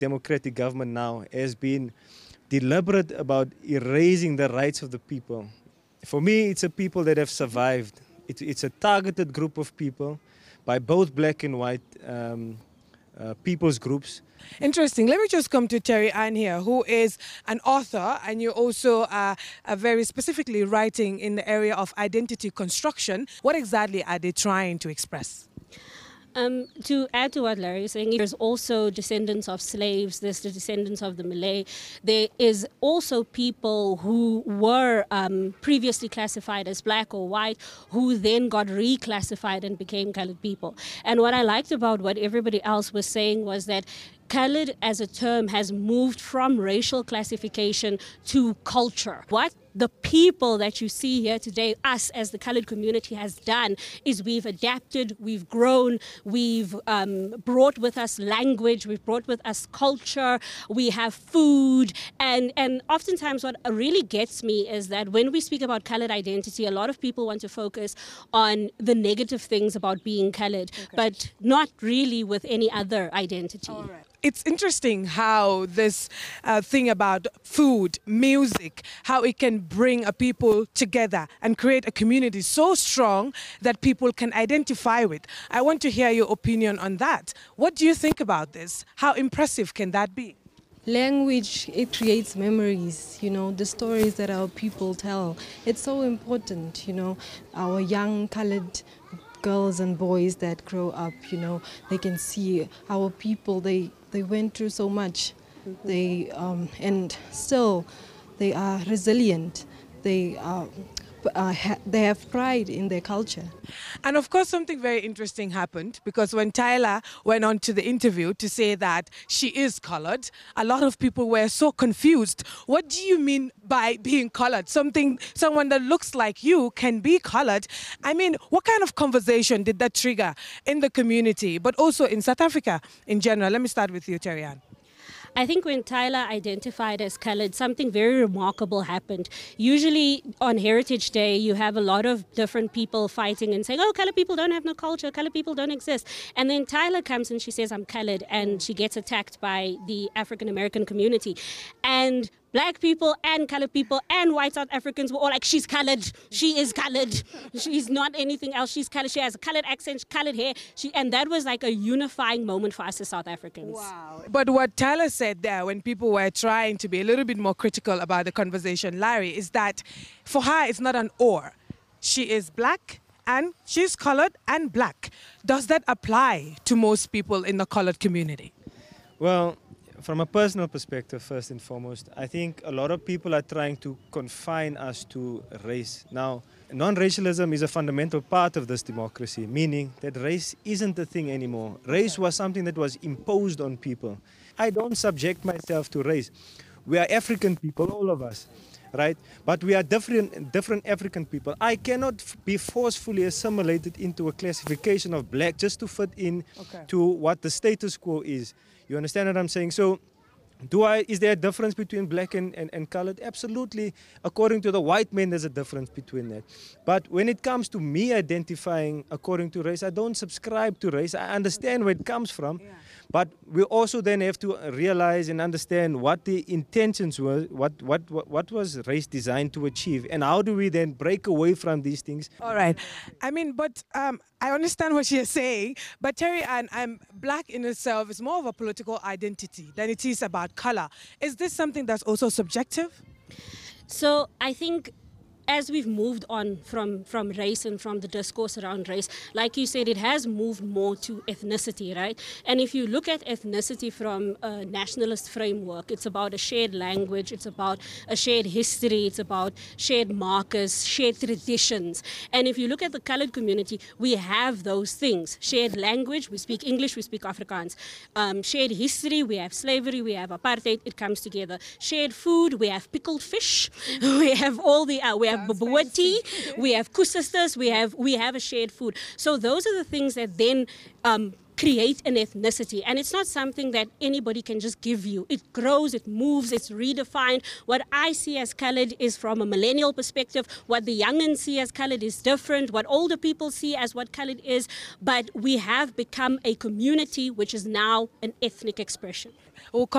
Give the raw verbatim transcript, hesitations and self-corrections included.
democratic government now has been deliberate about erasing the rights of the people. For me, it's a people that have survived. It, it's a targeted group of people by both black and white um, uh, people's groups. Interesting. Let me just come to Terry Ann here, who is an author, and you also are, are very specifically writing in the area of identity construction. What exactly are they trying to express? Um, to add to what Larry is saying, there's also descendants of slaves, there's the descendants of the Malay. There is also people who were um, previously classified as black or white, who then got reclassified and became colored people. And what I liked about what everybody else was saying was that colored as a term has moved from racial classification to culture. What the people that you see here today, us as the colored community, has done is we've adapted, we've grown, we've um, brought with us language, we've brought with us culture, we have food. And, and oftentimes what really gets me is that when we speak about colored identity, a lot of people want to focus on the negative things about being colored, okay, but not really with any other identity. All right. It's interesting how this uh, thing about food, music, how it can bring a people together and create a community so strong that people can identify with. I want to hear your opinion on that. What do you think about this? How impressive can that be? Language, it creates memories, you know, the stories that our people tell. It's so important, you know, our young colored girls and boys that grow up, you know, they can see our people, they, they went through so much, mm-hmm. they, um, and still they are resilient, they are Uh, ha they have pride in their culture. And of course, something very interesting happened, because when Tyla went on to the interview to say that she is colored, a lot of people were so confused. What do you mean by being colored? Something, someone that looks like you can be colored. I mean, what kind of conversation did that trigger in the community, but also in South Africa in general? Let me start with you, Terry Ann. I think when Tyla identified as colored, something very remarkable happened. Usually on Heritage Day, you have a lot of different people fighting and saying, oh, colored people don't have no culture, colored people don't exist. And then Tyla comes and she says, I'm colored, and she gets attacked by the African American community. And black people and colored people and white South Africans were all like, she's colored, she is colored, she's not anything else, she's colored, she has a colored accent, colored hair. She, and that was like a unifying moment for us as South Africans. Wow. But what Tyla said there when people were trying to be a little bit more critical about the conversation, Larry, is that for her it's not an or. She is black and she's colored and black. Does that apply to most people in the colored community? Well, from a personal perspective, first and foremost, I think a lot of people are trying to confine us to race. Now, non-racialism is a fundamental part of this democracy, meaning that race isn't a thing anymore. Race was something that was imposed on people. I don't subject myself to race. We are African people, all of us, right? But we are different, different African people. I cannot be forcefully assimilated into a classification of black just to fit in okay. to what the status quo is. You understand what I'm saying? So, do I, is there a difference between black and, and, and colored? Absolutely. According to the white men, there's a difference between that. But when it comes to me identifying according to race, I don't subscribe to race. I understand where it comes from. Yeah. But we also then have to realize and understand what the intentions were, what, what, what, what was race designed to achieve, and how do we then break away from these things. All right. I mean, but um, I understand what you're saying, but Terry Ann, um, black in itself is more of a political identity than it is about color. Is this something that's also subjective? So I think as we've moved on from, from race and from the discourse around race, like you said, it has moved more to ethnicity, right? And if you look at ethnicity from a nationalist framework, it's about a shared language, it's about a shared history, it's about shared markers, shared traditions. And if you look at the colored community, we have those things. Shared language, we speak English, we speak Afrikaans. Um, shared history, we have slavery, we have apartheid, it comes together. Shared food, we have pickled fish, we have all the, uh, we have Bobotie, we have kusisters, we have we have a shared food. So those are the things that then um, create an ethnicity, and it's not something that anybody can just give you. It grows, it moves, it's redefined. What I see as colored is from a millennial perspective. What the youngins see as colored is different. What older people see as what colored is. But we have become a community which is now an ethnic expression. We'll